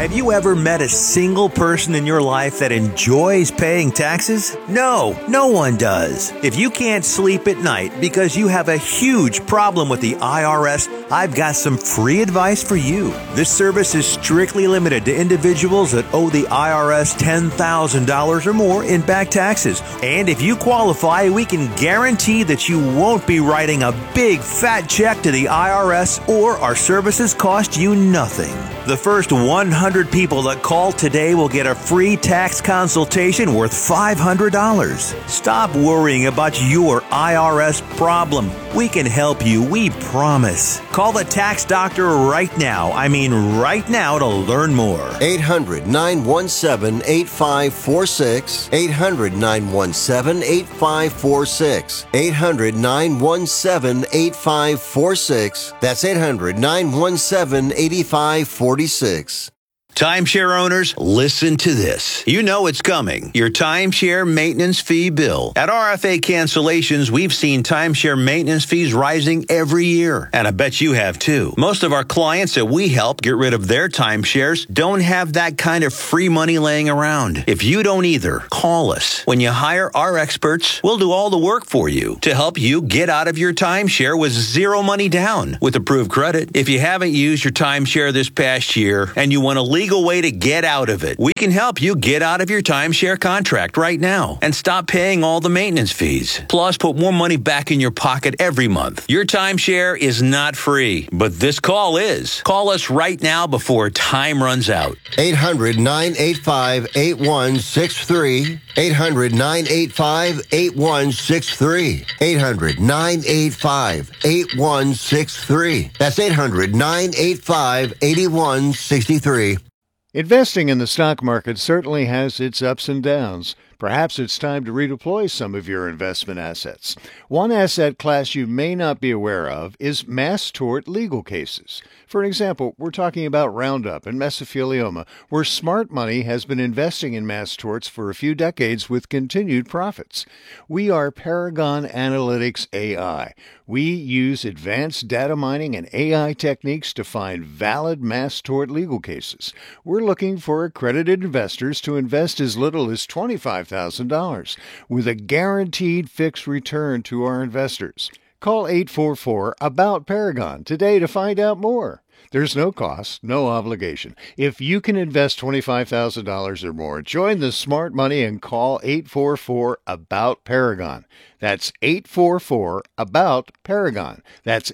Have you ever met a single person in your life that enjoys paying taxes? No one does. If you can't sleep at night because you have a huge problem with the IRS, I've got some free advice for you. This service is strictly limited to individuals that owe the IRS $10,000 or more in back taxes. And if you qualify, we can guarantee that you won't be writing a big fat check to the IRS, or our services cost you nothing. The first 100 people that call today will get a free tax consultation worth $500. Stop worrying about your IRS problem. We can help you, we promise. Call the tax doctor right now. I mean right now, to learn more. 800-917-8546. 800-917-8546. 800-917-8546. That's 800-917-8546. Timeshare owners, listen to this. You know it's coming. Your timeshare maintenance fee bill. At RFA Cancellations, we've seen timeshare maintenance fees rising every year. And I bet you have too. Most of our clients that we help get rid of their timeshares don't have that kind of free money laying around. If you don't either, call us. When you hire our experts, we'll do all the work for you to help you get out of your timeshare with zero money down with approved credit. If you haven't used your timeshare this past year and you want to legal way to get out of it, we can help you get out of your timeshare contract right now and stop paying all the maintenance fees. Plus, put more money back in your pocket every month. Your timeshare is not free, but this call is. Call us right now before time runs out. 800-985-8163. 800-985-8163. 800-985-8163. That's 800-985-8163. Investing in the stock market certainly has its ups and downs. Perhaps it's time to redeploy some of your investment assets. One asset class you may not be aware of is mass tort legal cases. For example, we're talking about Roundup and mesothelioma, where smart money has been investing in mass torts for a few decades with continued profits. We are Paragon Analytics AI. We use advanced data mining and AI techniques to find valid mass tort legal cases. We're looking for accredited investors to invest as little as $25,000 with a guaranteed fixed return to our investors. Call 844-ABOUT-PARAGON today to find out more. There's no cost, no obligation. If you can invest $25,000 or more, join the smart money and call 844-ABOUT-PARAGON. That's 844-ABOUT-PARAGON. That's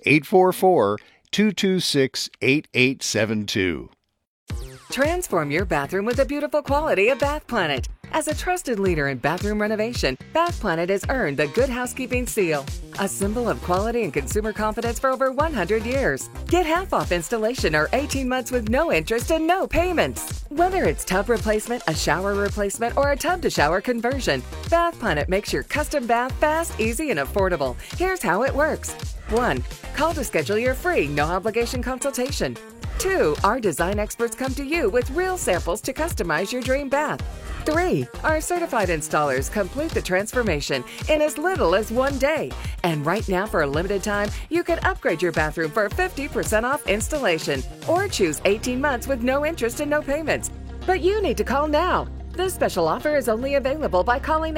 844-226-8872. Transform your bathroom with the beautiful quality of Bath Planet. As a trusted leader in bathroom renovation, Bath Planet has earned the Good Housekeeping seal, a symbol of quality and consumer confidence for over 100 years. Get half off installation or 18 months with no interest and no payments. Whether it's tub replacement, a shower replacement, or a tub-to-shower conversion, Bath Planet makes your custom bath fast, easy, and affordable. Here's how it works. 1. Call to schedule your free, no-obligation consultation. 2. Our design experts come to you with real samples to customize your dream bath. 3. Our certified installers complete the transformation in as little as 1 day. And right now, for a limited time, you can upgrade your bathroom for 50% off installation or choose 18 months with no interest and no payments. But you need to call now. This special offer is only available by calling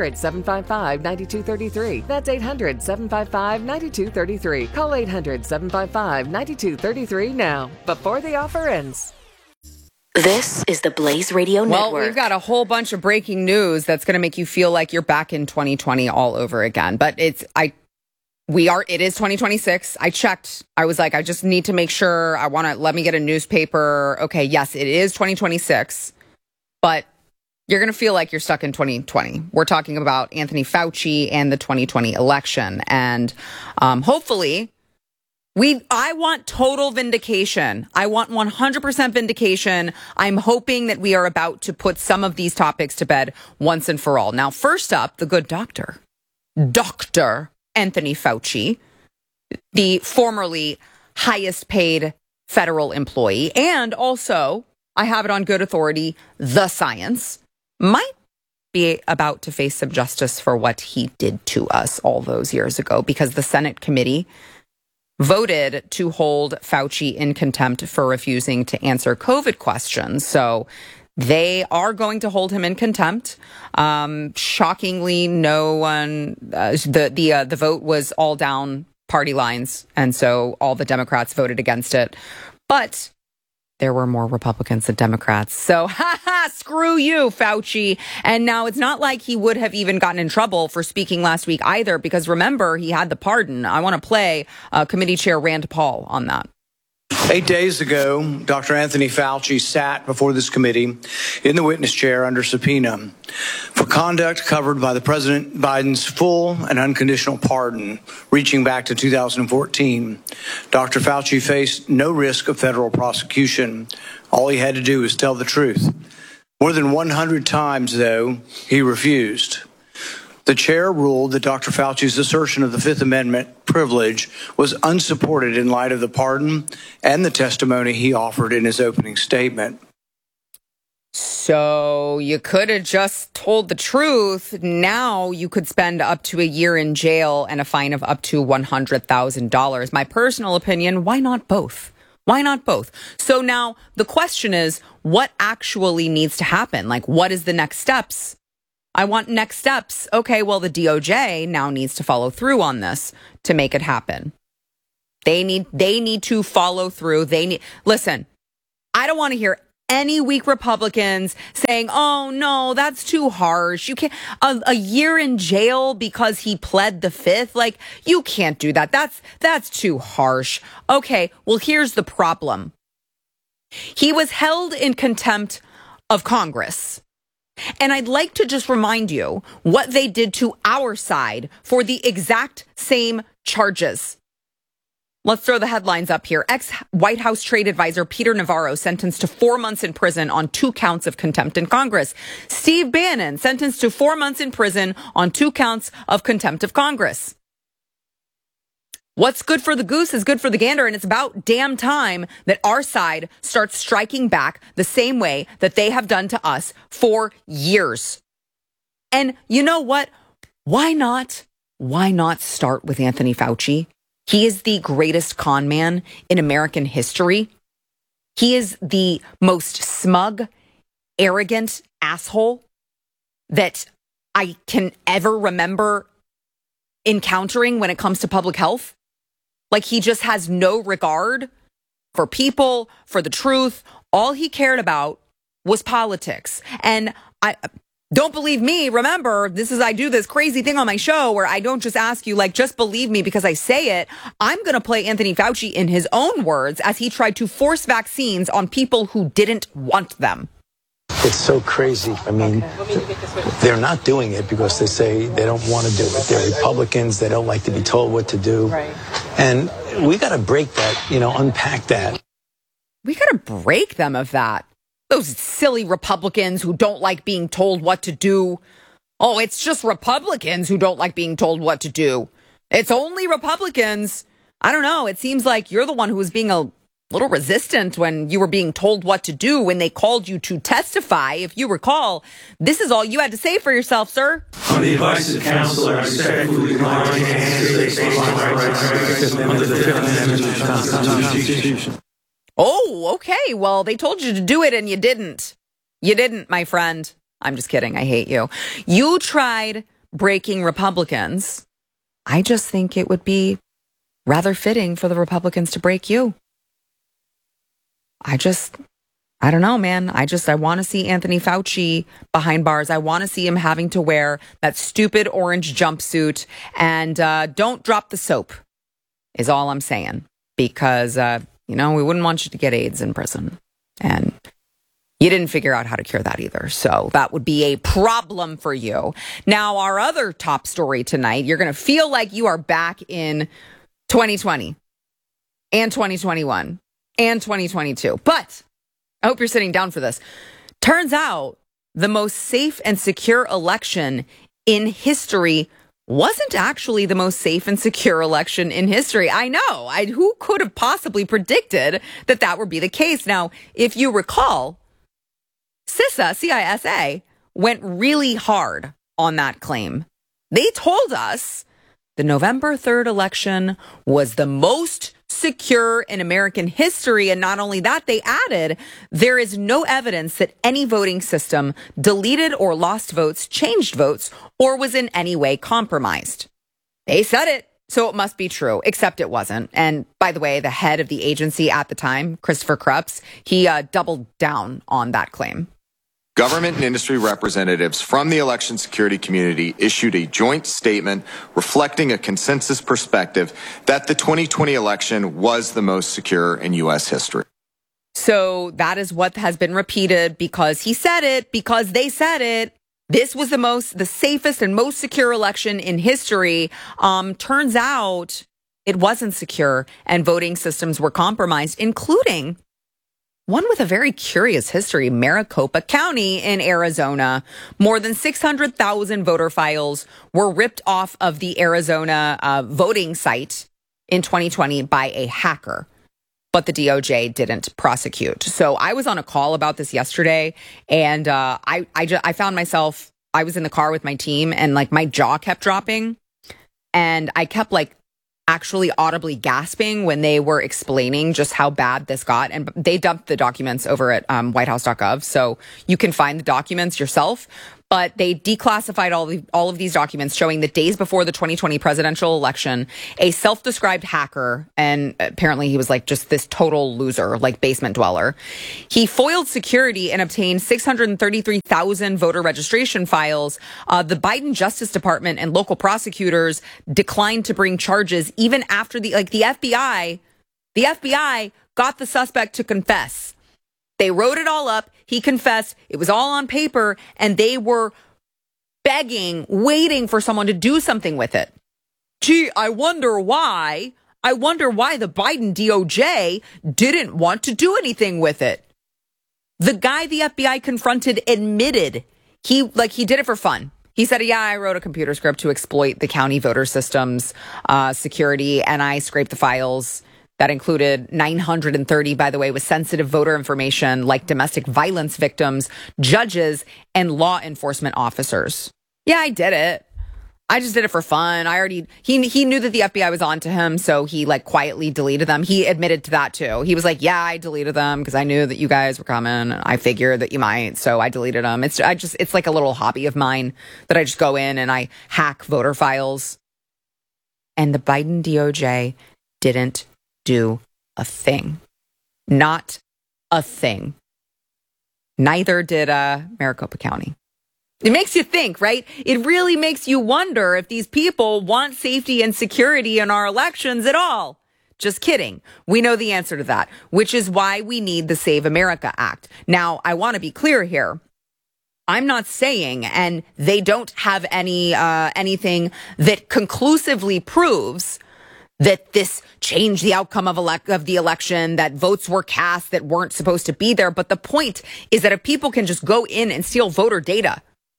800-755-9233. That's 800-755-9233. Call 800-755-9233 now, before the offer ends. This is the Blaze Radio Network. Well, we've got a whole bunch of breaking news that's going to make you feel like you're back in 2020 all over again. But it is 2026. I checked. I was like, I just need to make sure. Let me get a newspaper. Okay, yes, it is 2026. But you're going to feel like you're stuck in 2020. We're talking about Anthony Fauci and the 2020 election. And hopefully, I want total vindication. I want 100% vindication. I'm hoping that we are about to put some of these topics to bed once and for all. Now, first up, the good doctor, Dr. Anthony Fauci, the formerly highest paid federal employee, and also, I have it on good authority, the science, might be about to face some justice for what he did to us all those years ago, because the Senate committee voted to hold Fauci in contempt for refusing to answer COVID questions. So they are going to hold him in contempt. Shockingly, no one, the vote was all down party lines. And so all the Democrats voted against it. But there were more Republicans than Democrats. So, screw you, Fauci. And now it's not like he would have even gotten in trouble for speaking last week either, because remember, he had the pardon. I want to play Committee Chair Rand Paul on that. 8 days ago, Dr. Anthony Fauci sat before this committee in the witness chair under subpoena for conduct covered by the President Biden's full and unconditional pardon reaching back to 2014. Dr. Fauci faced no risk of federal prosecution. All he had to do was tell the truth. More than 100 times, though, he refused. The chair ruled that Dr. Fauci's assertion of the Fifth Amendment privilege was unsupported in light of the pardon and the testimony he offered in his opening statement. So you could have just told the truth. Now you could spend up to a year in jail and a fine of up to $100,000. My personal opinion, why not both? Why not both? So now the question is, what actually needs to happen? Like, what is the next steps? I want next steps. Okay, well, the DOJ now needs to follow through on this to make it happen. They need to follow through. Listen, I don't want to hear any weak Republicans saying, oh, no, that's too harsh. You can't, a year in jail because he pled the Fifth. Like, you can't do that. That's too harsh. Okay, well, here's the problem. He was held in contempt of Congress. And I'd like to just remind you what they did to our side for the exact same charges. Let's throw the headlines up here. Ex-White House trade advisor Peter Navarro sentenced to 4 months in prison on 2 counts of contempt in Congress. Steve Bannon sentenced to 4 months in prison on 2 counts of contempt of Congress. What's good for the goose is good for the gander, and it's about damn time that our side starts striking back the same way that they have done to us for years. And you know what? Why not? Why not start with Anthony Fauci? He is the greatest con man in American history. He is the most smug, arrogant asshole that I can ever remember encountering when it comes to public health. Like, he just has no regard for people, for the truth. All he cared about was politics. And I don't believe me. Remember, I do this crazy thing on my show where I don't just ask you, like, just believe me because I say it. I'm going to play Anthony Fauci in his own words as he tried to force vaccines on people who didn't want them. It's so crazy. I mean, they're not doing it because they say they don't want to do it. They're Republicans. They don't like to be told what to do. Right. And we got to break that, unpack that. We got to break them of that. Those silly Republicans who don't like being told what to do. Oh, it's just Republicans who don't like being told what to do. It's only Republicans. I don't know. It seems like you're the one who was being a little resistant when you were being told what to do when they called you to testify. If you recall, this is all you had to say for yourself, sir. On the advice of counsel, I respectfully decline to answer the statement under the Fifth Amendment of the Constitution. Oh, okay. Well, they told you to do it and you didn't. You didn't, my friend. I'm just kidding. I hate you. You tried breaking Republicans. I just think it would be rather fitting for the Republicans to break you. I don't know, man. I want to see Anthony Fauci behind bars. I want to see him having to wear that stupid orange jumpsuit. And don't drop the soap is all I'm saying. Because, we wouldn't want you to get AIDS in prison. And you didn't figure out how to cure that either. So that would be a problem for you. Now, our other top story tonight, you're going to feel like you are back in 2020 and 2021. And 2022. But I hope you're sitting down for this. Turns out the most safe and secure election in history wasn't actually the most safe and secure election in history. I know. Who could have possibly predicted that would be the case? Now, if you recall, CISA, went really hard on that claim. They told us the November 3rd election was the most secure in American history. And not only that, they added, there is no evidence that any voting system deleted or lost votes, changed votes, or was in any way compromised. They said it, so it must be true, except it wasn't. And by the way, the head of the agency at the time, Christopher Krebs, he doubled down on that claim. Government and industry representatives from the election security community issued a joint statement reflecting a consensus perspective that the 2020 election was the most secure in U.S. history. So that is what has been repeated because he said it, because they said it. This was the safest and most secure election in history. Turns out it wasn't secure and voting systems were compromised, including one with a very curious history, Maricopa County in Arizona. More than 600,000 voter files were ripped off of the Arizona voting site in 2020 by a hacker, but the DOJ didn't prosecute. So I was on a call about this yesterday, and I found myself, I was in the car with my team, and like my jaw kept dropping, and I kept like actually audibly gasping when they were explaining just how bad this got. And they dumped the documents over at whitehouse.gov, so you can find the documents yourself. But they declassified all of these documents showing that days before the 2020 presidential election, a self-described hacker, and apparently he was like just this total loser, like basement dweller, he foiled security and obtained 633,000 voter registration files. The Biden Justice Department and local prosecutors declined to bring charges even after the FBI got the suspect to confess. They wrote it all up. He confessed. It was all on paper, and they were begging, waiting for someone to do something with it. Gee, I wonder why the Biden DOJ didn't want to do anything with it. The guy the FBI confronted admitted he did it for fun. He said, yeah, I wrote a computer script to exploit the county voter system's security, and I scraped the files. That included 930, by the way, with sensitive voter information like domestic violence victims, judges, and law enforcement officers. Yeah, I did it. I just did it for fun. He knew that the FBI was on to him, so he like quietly deleted them. He admitted to that too. He was like, yeah, I deleted them because I knew that you guys were coming and I figured that you might, so I deleted them. It's like a little hobby of mine that I just go in and I hack voter files. And the Biden DOJ didn't do a thing. Not a thing. Neither did Maricopa County. It makes you think, right? It really makes you wonder if these people want safety and security in our elections at all. Just kidding. We know the answer to that, which is why we need the Save America Act. Now, I want to be clear here. I'm not saying, and they don't have anything that conclusively proves that this changed the outcome of the election, that votes were cast that weren't supposed to be there. But the point is that if people can just go in and steal voter data,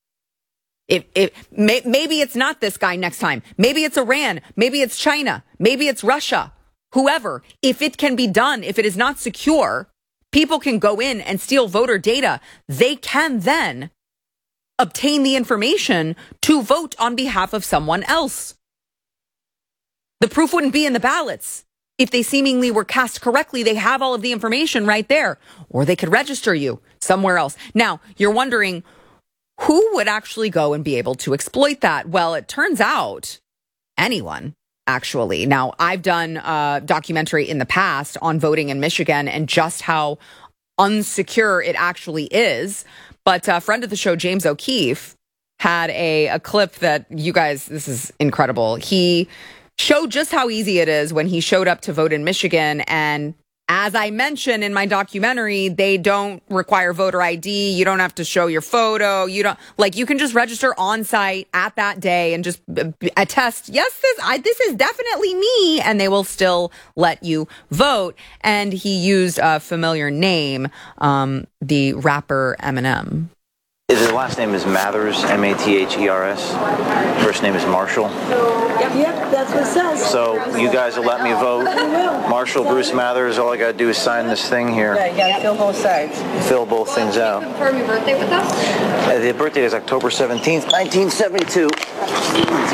maybe it's not this guy next time. Maybe it's Iran. Maybe it's China. Maybe it's Russia. Whoever. If it can be done, if it is not secure, people can go in and steal voter data. They can then obtain the information to vote on behalf of someone else. The proof wouldn't be in the ballots. If they seemingly were cast correctly, they have all of the information right there. Or they could register you somewhere else. Now, you're wondering, who would actually go and be able to exploit that? Well, it turns out anyone, actually. Now, I've done a documentary in the past on voting in Michigan and just how unsecure it actually is. But a friend of the show, James O'Keefe, had a clip that you guys, this is incredible. He showed just how easy it is when he showed up to vote in Michigan. And as I mentioned in my documentary, they don't require voter ID. You don't have to show your photo. You can just register on site at that day and just attest, yes, this is definitely me. And they will still let you vote. And he used a familiar name, the rapper Eminem. His last name is Mathers, Mathers. First name is Marshall. Yep, that's what it says. So you guys will let me vote. Marshall Bruce Mathers, all I got to do is sign this thing here. Yeah, you got to fill both sides. Fill both things out. Can you confirm your birthday with us? The birthday is October 17th, 1972.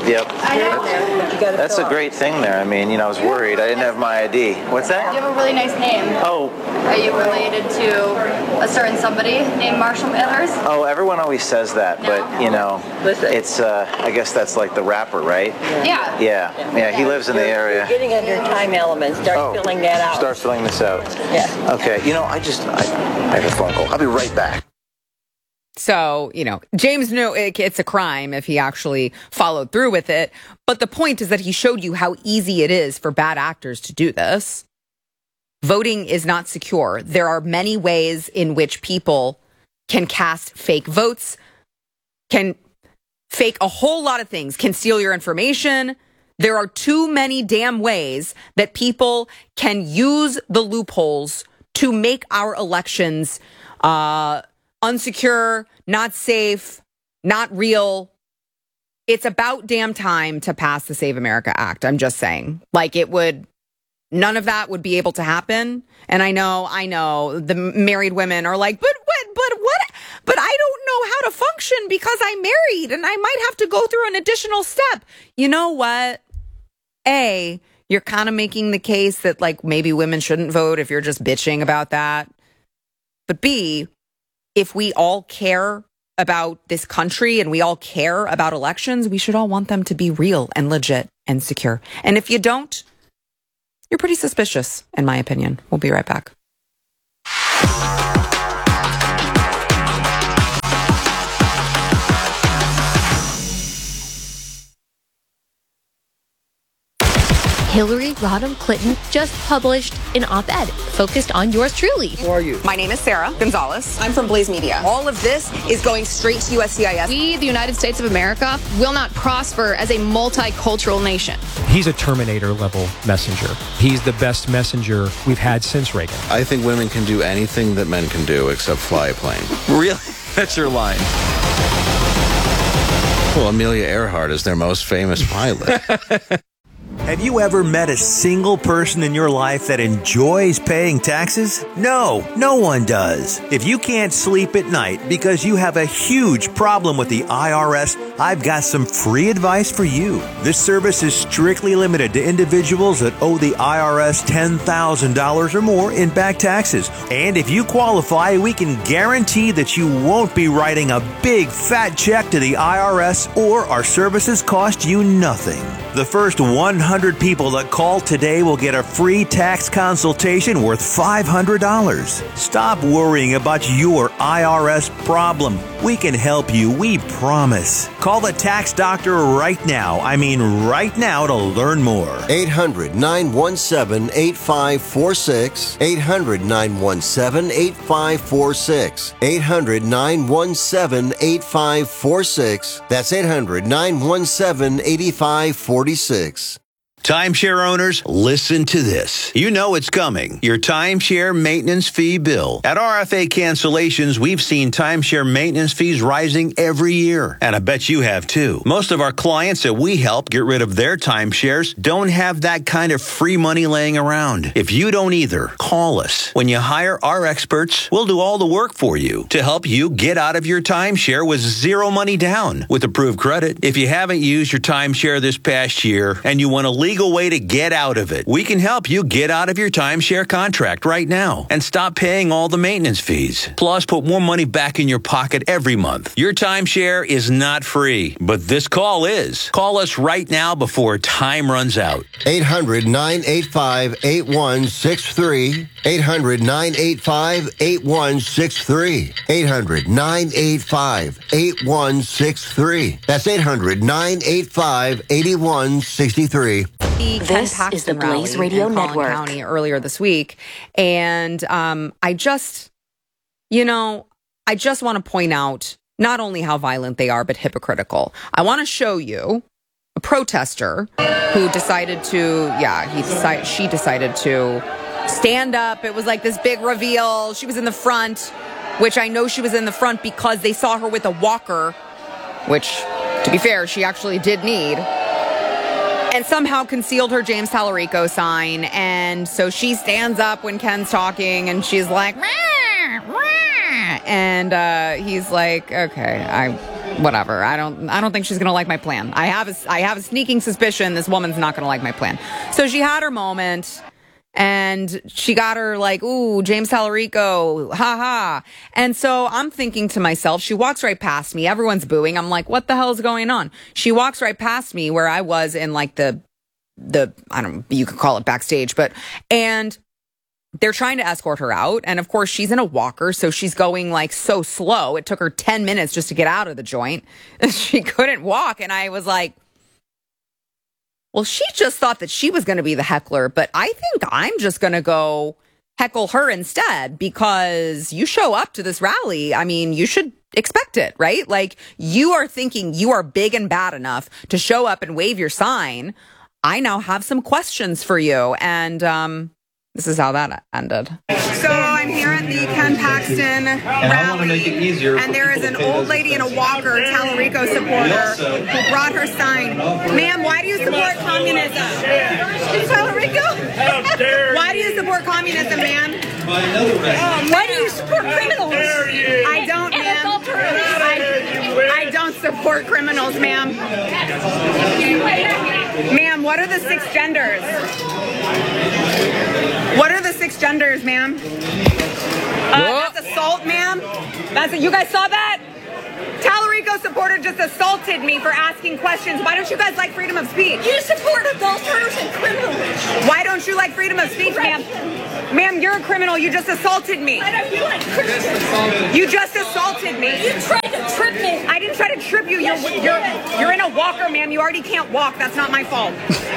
Yep. That's a fill great thing there. I mean, I was worried. I didn't have my ID. What's that? You have a really nice name. Oh. Are you related to a certain somebody named Marshall Mathers? Oh, everyone always says that, but, it's, I guess that's like the rapper, right? Yeah. Yeah, he lives in the area. You're getting under time element. Start filling that out. Start filling this out. Yeah. Okay, I have a phone call. I'll be right back. So, James knew it's a crime if he actually followed through with it. But the point is that he showed you how easy it is for bad actors to do this. Voting is not secure. There are many ways in which people can cast fake votes, can fake a whole lot of things, can steal your information. There are too many damn ways that people can use the loopholes to make our elections unsecure, not safe, not real. It's about damn time to pass the Save America Act. I'm just saying. None of that would be able to happen. And I know the married women are like, but what? But I don't know how to function because I'm married and I might have to go through an additional step. You know what? A, you're kind of making the case that maybe women shouldn't vote if you're just bitching about that. But B, if we all care about this country and we all care about elections, we should all want them to be real and legit and secure. And if you don't, you're pretty suspicious, in my opinion. We'll be right back. Hillary Rodham Clinton just published an op-ed focused on yours truly. Who are you? My name is Sarah Gonzalez. I'm from Blaze Media. All of this is going straight to USCIS. We, the United States of America, will not prosper as a multicultural nation. He's a Terminator-level messenger. He's the best messenger we've had since Reagan. I think women can do anything that men can do except fly a plane. Really? That's your line. Well, Amelia Earhart is their most famous pilot. Have you ever met a single person in your life that enjoys paying taxes? No one does. If you can't sleep at night because you have a huge problem with the IRS, I've got some free advice for you. This service is strictly limited to individuals that owe the IRS $10,000 or more in back taxes. And if you qualify, we can guarantee that you won't be writing a big fat check to the IRS or our services cost you nothing. The first 100 people that call today will get a free tax consultation worth $500. Stop worrying about your IRS problem. We can help you, we promise. Call the tax doctor right now. I mean right now to learn more. 800-917-8546. 800-917-8546. 800-917-8546. That's 800-917-8546. Timeshare owners, listen to this. You know it's coming. Your timeshare maintenance fee bill. At RFA Cancellations, we've seen timeshare maintenance fees rising every year. And I bet you have too. Most of our clients that we help get rid of their timeshares don't have that kind of free money laying around. If you don't either, call us. When you hire our experts, we'll do all the work for you to help you get out of your timeshare with zero money down with approved credit. If you haven't used your timeshare this past year and you want a legal way to get out of it, we can help you get out of your timeshare contract right now and stop paying all the maintenance fees. Plus, put more money back in your pocket every month. Your timeshare is not free, but this call is. Call us right now before time runs out. 800-985-8163. 800-985-8163. 800-985-8163. That's 800-985-8163. This is the Blaze Radio Network. County earlier this week, and I just want to point out not only how violent they are, but hypocritical. I want to show you a protester who decided to, she decided to stand up. It was like this big reveal. She was in the front, which I know she was in the front because they saw her with a walker, which, to be fair, she actually did need. And somehow concealed her James Tallarico sign. And so she stands up when Ken's talking and she's like, rah, rah. And he's like, okay, whatever. I don't think she's going to like my plan. I have a sneaking suspicion this woman's not going to like my plan. So she had her moment. And she got her like, ooh, James Tallarico, ha. And so I'm thinking to myself, she walks right past me. Everyone's booing. I'm like, what the hell is going on? She walks right past me where I was in like the I don't know, you could call it backstage, and they're trying to escort her out. And of course, she's in a walker, so she's going like so slow. It took her 10 minutes just to get out of the joint. She couldn't walk. And I was like, well, she just thought that she was going to be the heckler, but I think I'm just going to go heckle her instead, because you show up to this rally. I mean, you should expect it, right? Like, you are thinking you are big and bad enough to show up and wave your sign. I now have some questions for you. And this is how that ended. So I'm here at the Ken Paxton rally, and there is an old lady in a walker, Tallarico supporter, who brought her sign. Ma'am, why do you support communism? Tallarico? How dare you? Why do you support communism, ma'am? Why do you support criminals? I don't, ma'am. I don't support criminals, ma'am. Ma'am, what are the 6 genders? What are the 6 genders, ma'am? That's assault, ma'am. You guys saw that? Tallarico supporter just assaulted me for asking questions. Why don't you guys like freedom of speech? You support adulterers and criminals. Why don't you like freedom of speech, ma'am? Ma'am, you're a criminal. You just assaulted me. Why don't you like criminals? You just assaulted me. You tried to trip me. I didn't try to trip you. You're in a walker, ma'am. You already can't walk. That's not my fault.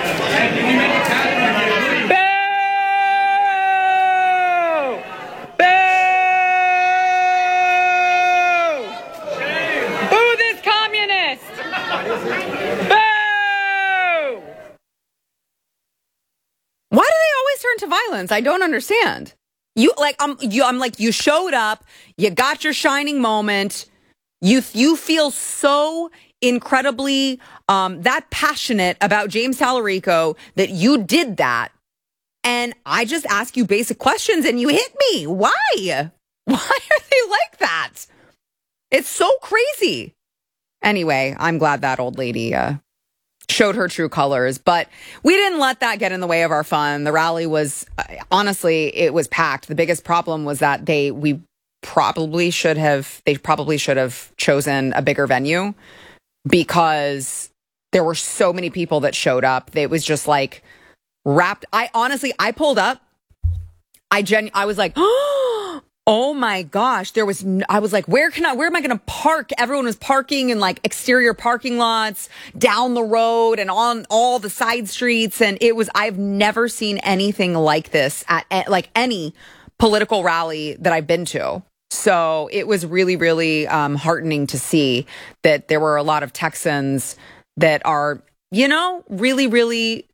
Why do they always turn to violence? I don't understand. I'm like, you showed up, you got your shining moment, you feel so incredibly that passionate about James Tallarico that you did that, and I just ask you basic questions and you hit me. Why? Why are they like that? It's so crazy. Anyway, I'm glad that old lady showed her true colors, but we didn't let that get in the way of our fun. The rally was, honestly, it was packed. The biggest problem was that they probably should have chosen a bigger venue, because there were so many people that showed up. It was just like wrapped. I pulled up. I was like, oh my gosh, I was like, where am I going to park? Everyone was parking in like exterior parking lots down the road and on all the side streets. And I've never seen anything like this at like any political rally that I've been to. So it was really, really heartening to see that there were a lot of Texans that are, really, really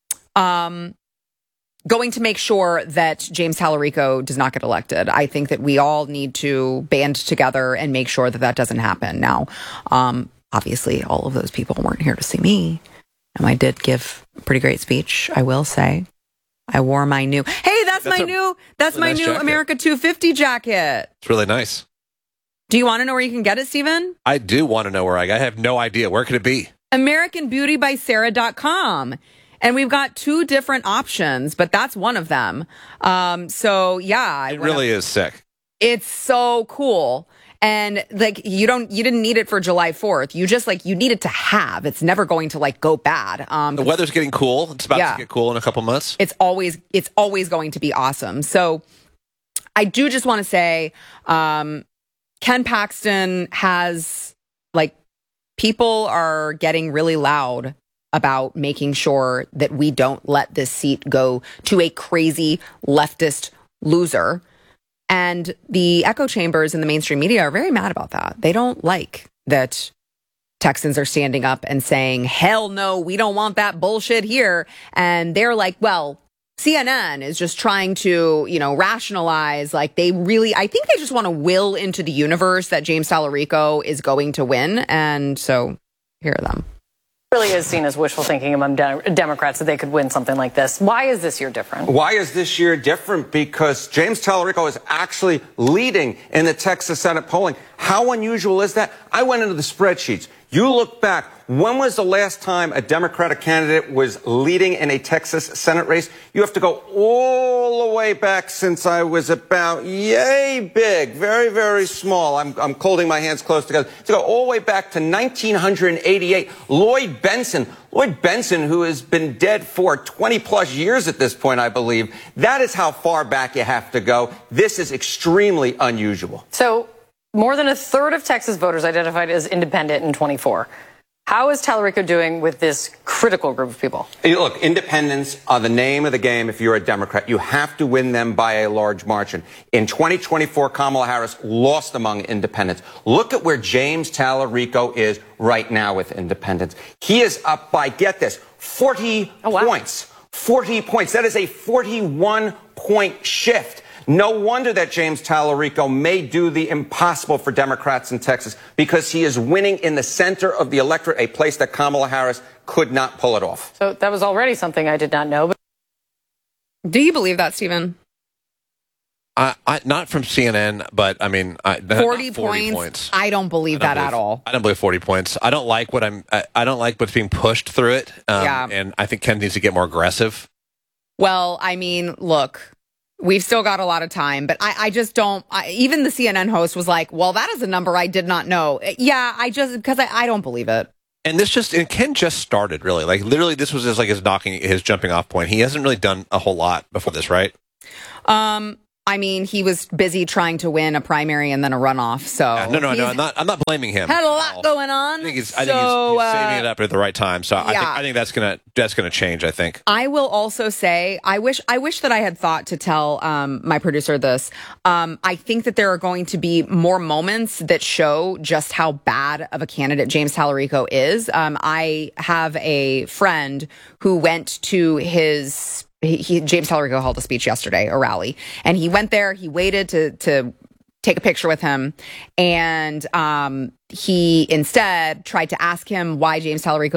going to make sure that James Tallarico does not get elected. I think that we all need to band together and make sure that that doesn't happen. Now, obviously, all of those people weren't here to see me, and I did give a pretty great speech, I will say. I wore my new... Hey, that's my new jacket. America 250 jacket. It's really nice. Do you want to know where you can get it, Steven? I do want to know where I have no idea. Where could it be? AmericanBeautyBySarah.com. And we've got 2 different options, but that's one of them. So yeah. It really is sick. It's so cool. And like, you didn't need it for July 4th. You just you need it to have. It's never going to go bad. The weather's getting cool. It's about to get cool in a couple months. It's always going to be awesome. So I do just want to say, Ken Paxton has people are getting really loud about making sure that we don't let this seat go to a crazy leftist loser. And the echo chambers in the mainstream media are very mad about that. They don't like that Texans are standing up and saying, hell no, we don't want that bullshit here. And they're like, well, CNN is just trying to, rationalize. I think they just want to will into the universe that James Tallarico is going to win. And so here are them. Really is seen as wishful thinking among Democrats that they could win something like this. Why is this year different? Why is this year different? Because James Tallarico is actually leading in the Texas Senate polling. How unusual is that? I went into the spreadsheets. You look back. When was the last time a Democratic candidate was leading in a Texas Senate race? You have to go all the way back since I was about yay big, very, very small. I'm holding my hands close together. To go all the way back to 1988. Lloyd Benson, who has been dead for 20 plus years at this point, I believe. That is how far back you have to go. This is extremely unusual. So more than a third of Texas voters identified as independent in 24. How is Tallarico doing with this critical group of people? Look, independents are the name of the game if you're a Democrat. You have to win them by a large margin. In 2024, Kamala Harris lost among independents. Look at where James Tallarico is right now with independents. He is up by, get this, 40 points. 40 points. That is a 41-point shift. No wonder that James Tallarico may do the impossible for Democrats in Texas, because he is winning in the center of the electorate, a place that Kamala Harris could not pull it off. So that was already something I did not know. But do you believe that, Stephen? Not from CNN, but I mean, 40 points. I don't believe that at all. I don't believe 40 points. I don't like I don't like what's being pushed through it. And I think Ken needs to get more aggressive. Well, I mean, look. We've still got a lot of time, but I just don't. Even the CNN host was like, well, that is a number I did not know. Yeah, because I don't believe it. And Ken just started, really. Like, literally, this was just like his jumping off point. He hasn't really done a whole lot before this, right? I mean, he was busy trying to win a primary and then a runoff. So no, I'm not blaming him. Had a lot going on. I think he's saving it up at the right time. So I think that's gonna change. I think. I will also say I wish that I had thought to tell my producer this. I think that there are going to be more moments that show just how bad of a candidate James Tallarico is. I have a friend who went to his. James Tallarico held a speech yesterday, a rally, and he went there. He waited to take a picture with him, and he instead tried to ask him why James Tallarico